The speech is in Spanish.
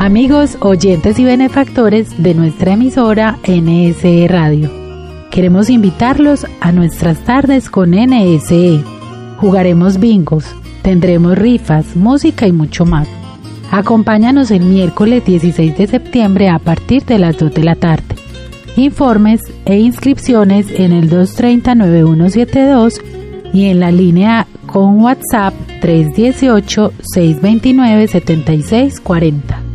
Amigos, oyentes y benefactores de nuestra emisora NSE Radio, queremos invitarlos a nuestras tardes con NSE. Jugaremos bingos, tendremos rifas, música y mucho más. Acompáñanos el miércoles 16 de septiembre a partir de las 2 de la tarde. Informes e inscripciones en el 230-9172 y en la línea con WhatsApp 318-629-7640.